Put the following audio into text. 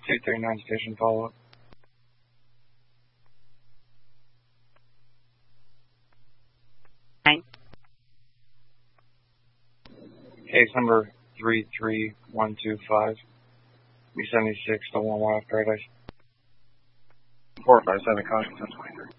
239 station follow-up. Case number 33125. B76 to 1 Wild Paradise. 457 Conscious 23.